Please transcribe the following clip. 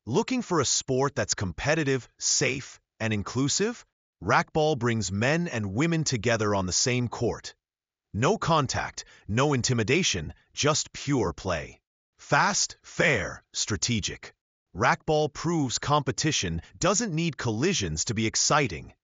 Looking for a sport that's competitive, safe, and inclusive? Racquetball brings men and women together on the same court. No contact, no intimidation, just pure play. Fast, fair, strategic. Racquetball proves competition doesn't need collisions to be exciting.